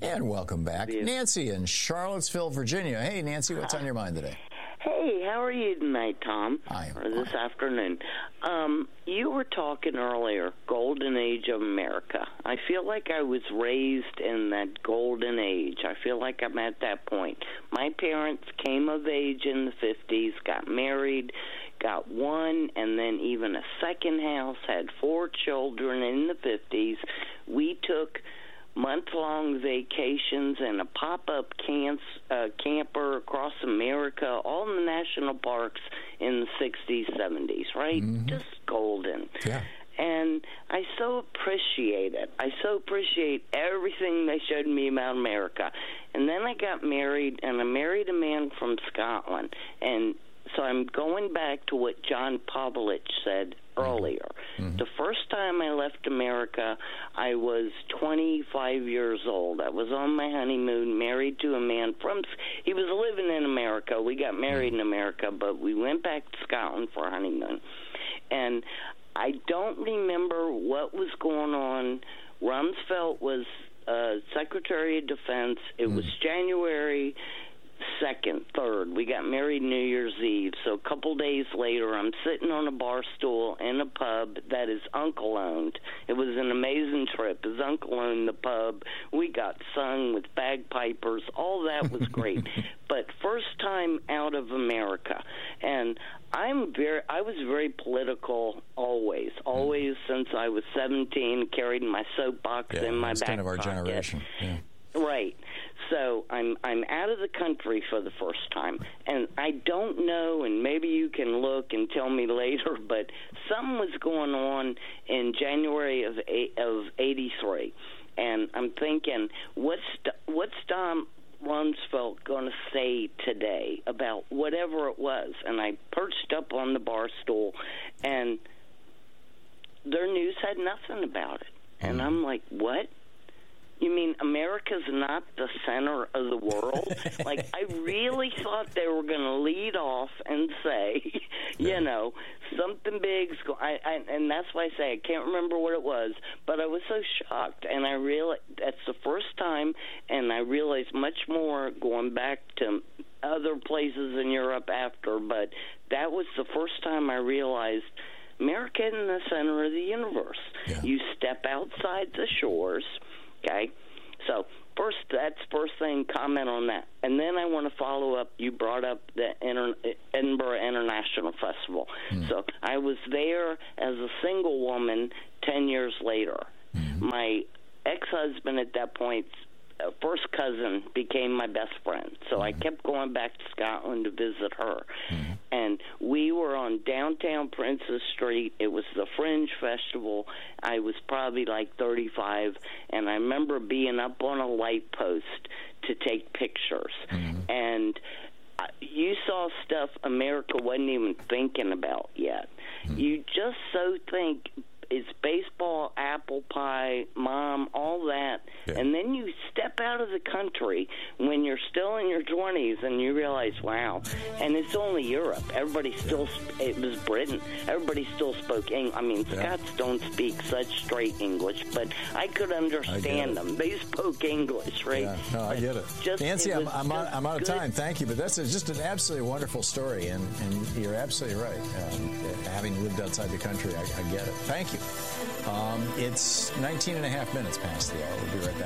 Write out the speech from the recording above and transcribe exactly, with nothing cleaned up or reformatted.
And welcome back. Nancy in Charlottesville, Virginia. Hey, Nancy, what's on your mind today? Hey, how are you tonight, Tom? I am Or this fine. afternoon. Um, you were talking earlier, golden age of America. I feel like I was raised in that golden age. I feel like I'm at that point. My parents came of age in the fifties, got married, got one, and then even a second house, had four children in the fifties. We took month-long vacations in a pop-up camp, uh, camper across America, all in the national parks in the sixties, seventies, right? Mm-hmm. Just golden. Yeah. And I so appreciate it. I so appreciate everything they showed me about America. And then I got married, and I married a man from Scotland. And so I'm going back to what John Pavlich said earlier. Mm-hmm. The first time I left America, I was twenty-five years old. I was on my honeymoon, married to a man from, he was living in America. We got married in America, but we went back to Scotland for a honeymoon. And I don't remember what was going on. Rumsfeld was uh, Secretary of Defense. It mm. was January second, third. We got married New Year's Eve. So a couple days later, I'm sitting on a bar stool in a pub that his uncle owned. It was an amazing trip. His uncle owned the pub. We got sung with bagpipers. All that was great. But first time out of America. And I'm very, I was very political always, always since I was seventeen, carried my soapbox yeah, in my it's back kind of our pocket. generation. Yeah. Right. So I'm I'm out of the country for the first time, and I don't know, and maybe you can look and tell me later, but something was going on in January of eight, of eighty-three, and I'm thinking, what's what's Don Rumsfeld going to say today about whatever it was? And I perched up on the bar stool, and their news had nothing about it, and I'm like, what? You mean America's not the center of the world? Like, I really thought they were going to lead off and say, you yeah. know, something big's going. I, I, and that's why I say I can't remember what it was, but I was so shocked, and I realized that's the first time, and I realized much more going back to other places in Europe after, but that was the first time I realized America isn't the center of the universe. Yeah. You step outside the shores. Okay, so first, that's first thing, comment on that. And then I want to follow up, you brought up the Inter- Edinburgh International Festival. Mm. So I was there as a single woman ten years later. Mm. My ex-husband at that point, uh, first cousin, became my best friend. So mm. I kept going back to Scotland to visit her. Mm. And we were on downtown Princess Street. It was the Fringe Festival. I was probably like thirty-five, and I remember being up on a light post to take pictures. Mm-hmm. And uh, you saw stuff America wasn't even thinking about yet. Mm-hmm. You just so think it's baseball, apple pie, mom, all that. Yeah. And then you step out of the country when you're still in your twenties and you realize, wow. And it's only Europe. Everybody still, yeah. it was Britain. Everybody still spoke English. I mean, yeah. Scots don't speak such straight English, but I could understand them. They spoke English, right? Yeah. No, I get it. Just, Nancy, it I'm, I'm, out, I'm out of good. time. Thank you. But that's a, just an absolutely wonderful story, and, and you're absolutely right. Um, having lived outside the country, I, I get it. Thank you. Um, it's nineteen and a half minutes past the hour. We'll be right back.